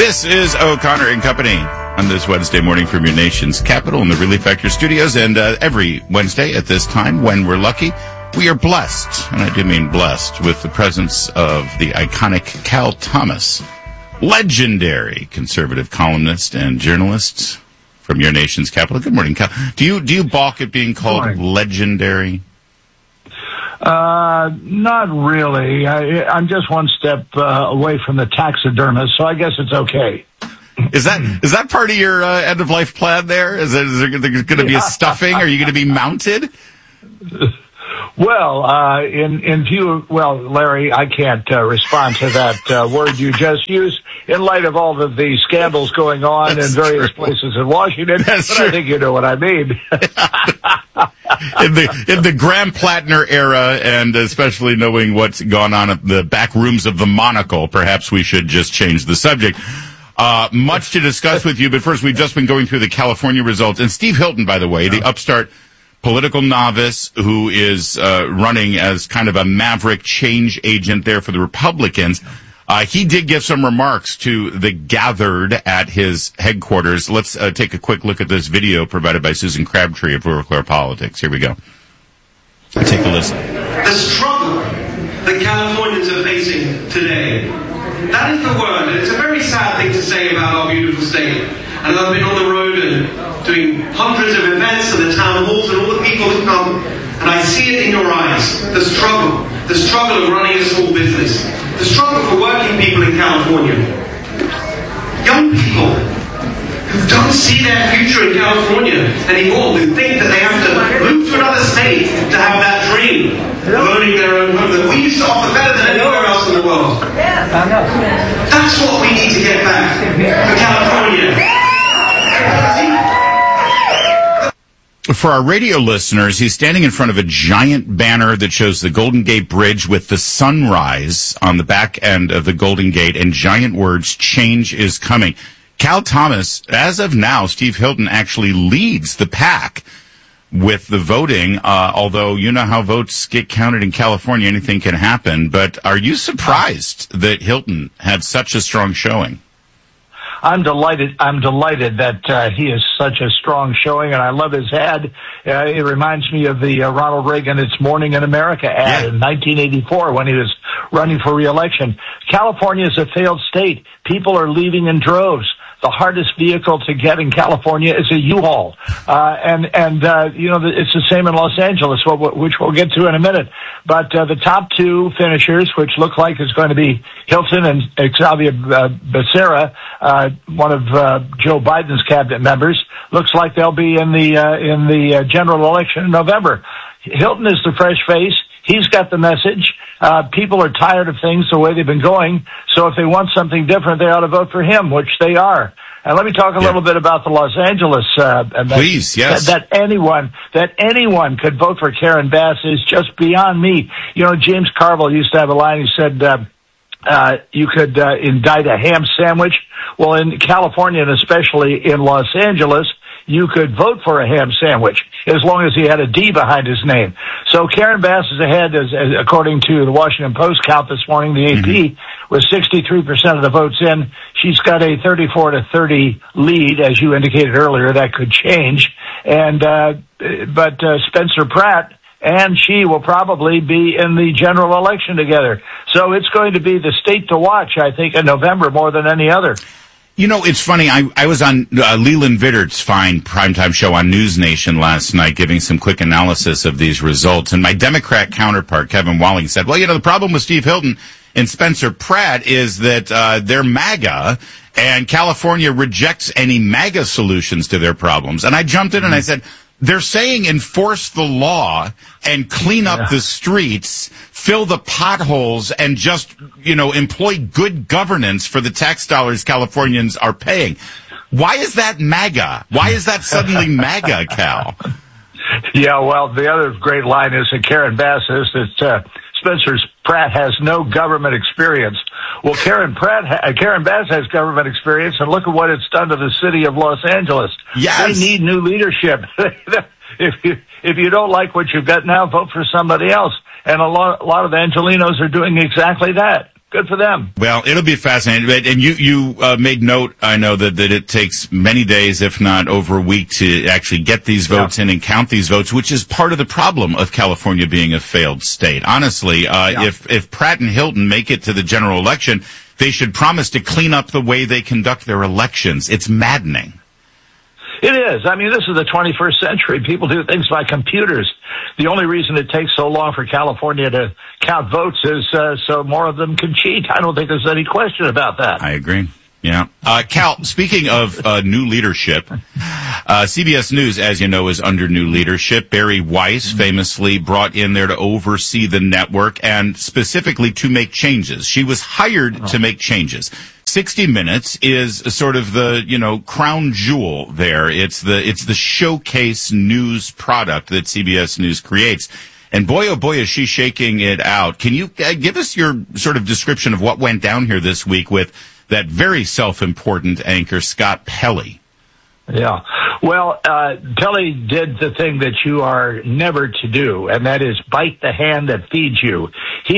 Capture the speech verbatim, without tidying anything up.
This is O'Connor and Company on this Wednesday morning from your nation's capital in the Relief Factor studios. And uh, every Wednesday at this time, when we're lucky, we are blessed, and I do mean blessed, with the presence of the iconic Cal Thomas, legendary conservative columnist and journalist from your nation's capital. Good morning, Cal. Do you do you balk at being called legendary? Uh, not really. I, I'm just one step uh, away from the taxidermist, so I guess it's okay. Is that is that part of your uh, end of life plan? There is, there, is there going to be a stuffing? Are you going to be mounted? Well, uh, in in view of, well, Larry, I can't uh, respond to that uh, word you just used in light of all of the scandals going on That's in various true. places in Washington. That's but true. I think you know what I mean. in the in the Graham Plattner era, and especially knowing what's gone on at the back rooms of the Monocle, perhaps we should just change the subject. Uh, much to discuss with you, but first, we've just been going through the California results. And Steve Hilton, by the way, the upstart political novice who is uh, running as kind of a maverick change agent there for the Republicans, uh, he did give some remarks to the gathered at his headquarters. Let's uh, take a quick look at this video provided by Susan Crabtree of Rural Clear Politics. Here we go. Take a listen. The struggle that Californians are facing today, that is the word, and it's a very sad thing to say about our beautiful state. And I've been on the road and doing hundreds of events and the town halls and all the people that come, and I see it in your eyes, the struggle, the struggle of running a small business, the struggle for working people in California. Young people who don't see their future in California anymore, who think that they have to move to another state to have that dream of owning their own home that we used to offer better than anywhere else in the world. That's what we need to get back for California. For our radio listeners, he's standing in front of a giant banner that shows the Golden Gate Bridge with the sunrise on the back end of the Golden Gate and giant words, "Change is coming." Cal Thomas, as of now, Steve Hilton actually leads the pack with the voting, uh, although you know how votes get counted in California, anything can happen. But are you surprised that Hilton had such a strong showing? I'm delighted. I'm delighted that uh, he is such a strong showing, and I love his ad. Uh, it reminds me of the uh, Ronald Reagan "It's Morning in America" ad yeah. in nineteen eighty-four when he was running for re-election. California is a failed state. People are leaving in droves. The hardest vehicle to get in California is a U-Haul. Uh, and, and, uh, you know, it's the same in Los Angeles, which we'll get to in a minute. But, uh, the top two finishers, which look like it's going to be Hilton and Xavier uh, Becerra, uh, one of, uh, Joe Biden's cabinet members, looks like they'll be in the, uh, in the uh, general election in November. Hilton is the fresh face. He's got the message. Uh, people are tired of things the way they've been going. So if they want something different, they ought to vote for him, which they are. And let me talk a yeah. little bit about the Los Angeles, uh, please, yes. That, that anyone, that anyone could vote for Karen Bass is just beyond me. You know, James Carville used to have a line. He said, uh, uh, you could, uh, indict a ham sandwich. Well, in California and especially in Los Angeles, you could vote for a ham sandwich as long as he had a D behind his name. So Karen Bass is ahead, as, as according to the Washington Post count this morning, the A P, mm-hmm. with sixty-three percent of the votes in. She's got a thirty-four to thirty lead, as you indicated earlier. That could change. And, uh, but, uh, Spencer Pratt and she will probably be in the general election together. So it's going to be the state to watch, I think, in November more than any other. You know, it's funny. I, I was on uh, Leland Vittert's fine primetime show on News Nation last night giving some quick analysis of these results. And my Democrat counterpart, Kevin Walling, said, well, you know, the problem with Steve Hilton and Spencer Pratt is that uh, they're MAGA, and California rejects any MAGA solutions to their problems. And I jumped in mm-hmm. and I said, they're saying enforce the law and clean up yeah. the streets, fill the potholes, and just, you know, employ good governance for the tax dollars Californians are paying. Why is that MAGA? Why is that suddenly MAGA, Cal? Yeah, well, the other great line is that Karen Bass is that uh, Spencer Pratt has no government experience. Well, Karen Pratt, ha- Karen Bass has government experience, and look at what it's done to the city of Los Angeles. Yes. They need new leadership. if you if you don't like what you've got now, vote for somebody else. And a lot, a lot of Angelenos are doing exactly that. Good for them. Well, it'll be fascinating. And you, you uh, made note, I know, that, that it takes many days, if not over a week, to actually get these votes yeah. in and count these votes, which is part of the problem of California being a failed state. Honestly, uh, yeah. if, if Pratt and Hilton make it to the general election, they should promise to clean up the way they conduct their elections. It's maddening. It is. I mean, this is the twenty-first century. People do things by computers. The only reason it takes so long for California to count votes is uh, so more of them can cheat. I don't think there's any question about that. I agree. Yeah. Uh, Cal, speaking of uh, new leadership, uh, C B S News, as you know, is under new leadership. Barry Weiss famously brought in there to oversee the network and specifically to make changes. She was hired oh. to make changes. sixty minutes is sort of the, you know, crown jewel there. It's the, it's the showcase news product that C B S News creates. And boy, oh boy, is she shaking it out. Can you uh, give us your sort of description of what went down here this week with that very self-important anchor, Scott Pelley? Yeah. Well, uh, Pelley did the thing that you are never to do, and that is bite the hand that feeds you. He